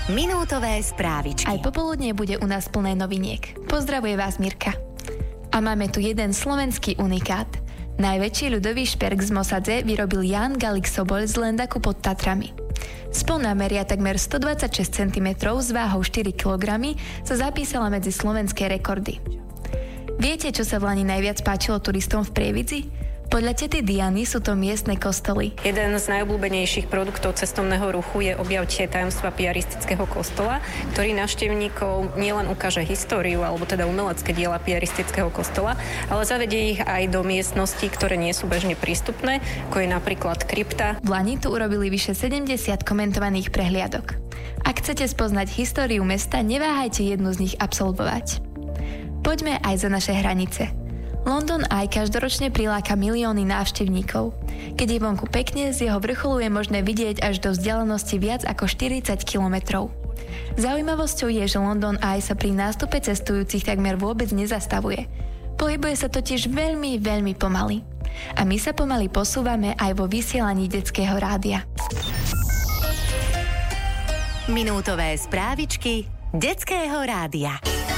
Minútové správičky. Aj popoludne bude u nás plné noviniek. Pozdravuje vás Mirka. A máme tu jeden slovenský unikát. Najväčší ľudový šperk z Mosadze vyrobil Jan Galik Sobol z Lendaku pod Tatrami. Spona meria takmer 126 cm s váhou 4 kg sa zapísala medzi slovenské rekordy. Viete, čo sa v Lani najviac páčilo turistom v Prievidzi? Podľa tety Diany sú to miestne kostoly. Jeden z najobľúbenejších produktov cestovného ruchu je objavte tajomstva piaristického kostola, ktorý návštevníkov nielen ukáže históriu, alebo teda umelecké diela piaristického kostola, ale zavedie ich aj do miestností, ktoré nie sú bežne prístupné, ako je napríklad krypta. V Lani tu urobili vyše 70 komentovaných prehliadok. Ak chcete spoznať históriu mesta, neváhajte jednu z nich absolvovať. Poďme aj za naše hranice. London Eye každoročne priláka milióny návštevníkov. Keď je vonku pekne, z jeho vrcholu je možné vidieť až do vzdialenosti viac ako 40 kilometrov. Zaujímavosťou je, že London Eye sa pri nástupe cestujúcich takmer vôbec nezastavuje. Pohybuje sa totiž veľmi, veľmi pomaly. A my sa pomaly posúvame aj vo vysielaní detského rádia. Minútové správičky detského rádia.